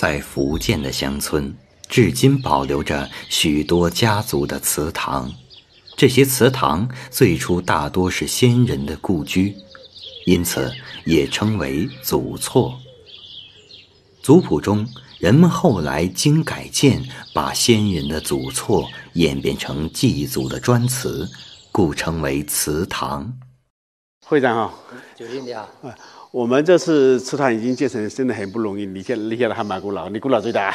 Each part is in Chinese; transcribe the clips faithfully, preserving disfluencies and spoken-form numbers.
在福建的乡村，至今保留着许多家族的祠堂。这些祠堂最初大多是先人的故居，因此也称为祖厝。族谱中，人们后来经改建，把先人的祖厝演变成祭祖的专祠，故称为祠堂。 会长好， 九零你好。 我们这次祠堂已经建成，真的很不容易。你现立下的还蛮古老，你古老最大。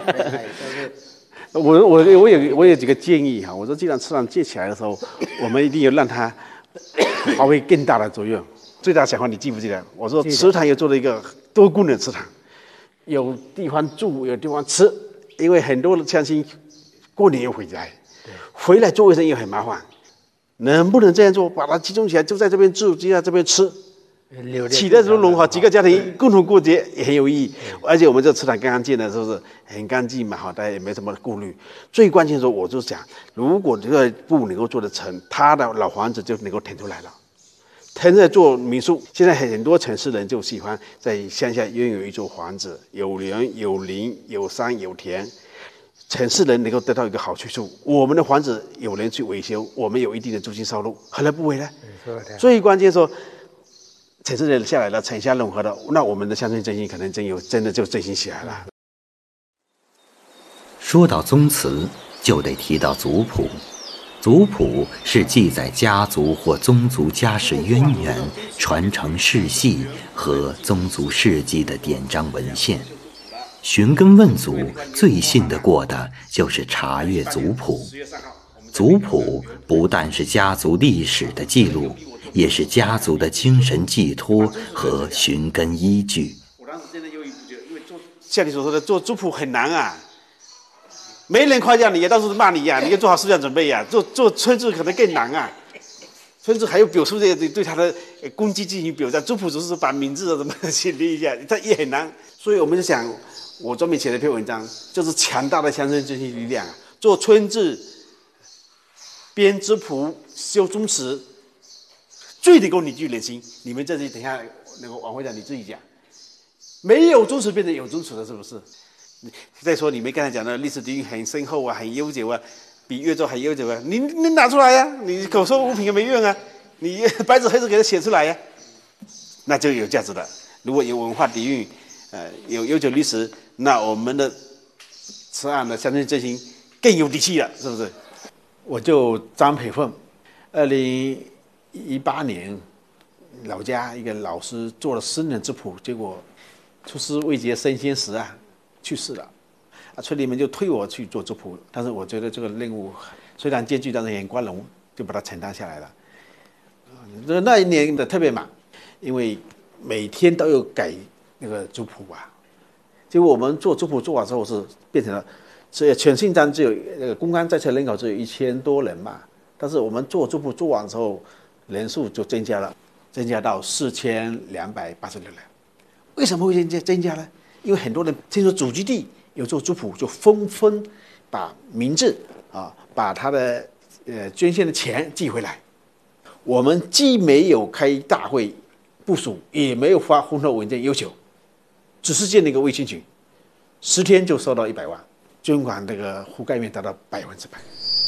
我我我有我有几个建议哈，我说既然祠堂建起来的时候，我们一定要让它发挥更大的作用。最大想法你记不记得？我说祠堂又做了一个多功能祠堂，有地方住，有地方吃，因为很多的乡亲过年又回来，回来做卫生又很麻烦。能不能这样做？把它集中起来，就在这边住，就在这边吃。起的时候融合几个家庭共同过节也很有意义，而且我们这祠堂刚刚建的时候是很干净嘛，好，大家也没什么顾虑。最关键的时候，我就想，如果这个部能够做得成，他的老房子就能够腾出来了，腾出来做民宿。现在很多城市人就喜欢在乡下拥有一座房子，有人有林有山有田。城市人能够得到一个好去处，我们的房子有人去维修，我们有一定的租金收入，何乐不为呢？最关键说，城市人下来了，城乡融合了，那我们的乡村振兴可能真有真的就振兴起来了。 说到宗祠，就得提到族谱。族谱是记载家族或宗族家世渊源、传承世系和宗族事迹的典章文献。寻根问祖最信得过的就是查阅族谱。族谱不但是家族历史的记录，也是家族的精神寄托和寻根依据。 我当时真的有一觉得，因为做像你所说的做族谱很难啊，没人夸奖你，也到处骂你呀、啊，你要做好思想准备呀、啊。做做村志可能更难啊，村志还有表述这些对他的功绩进行表彰，族谱只是把名字什么写列一下，它也很难。所以我们就想。我专门写了一篇文章，就是强大的乡村振兴力量，做村志、编族谱、修宗祠，最能够凝聚人心。你们这里等一下那个王会长你自己讲，没有宗祠变成有宗祠了，是不是？再说你们刚才讲的历史底蕴很深厚啊，很悠久啊，比越州还悠久啊，你你拿出来呀、啊，你口说无凭也没用啊，你白纸黑字给它写出来呀、啊，那就有价值了。如果有文化底蕴。呃，有悠久历史，那我们的此案的乡村振兴更有底气了，是不是？我就张培凤，二零一八年老家一个老师做了私人族谱，结果出师未捷身先死啊，去世了。啊，村里面就推我去做族谱，但是我觉得这个任务虽然艰巨，但是很光荣，就把它承担下来了。呃，那一年的特别忙，因为每天都有改。那个族谱啊，结果我们做族谱做完之后是变成了，所以全信章只有那个公安在册人口只有一千多人嘛，但是我们做族谱做完之后，人数就增加了，增加到四千两百八十六人。为什么会增加增加呢？因为很多人听说祖籍地有做族谱，就纷纷把名字啊，把他的呃捐献的钱寄回来。我们既没有开大会部署，也没有发婚后文件要求。只是建了一个微信群，十天就收到一百万，捐款这个覆盖面达到百分之百。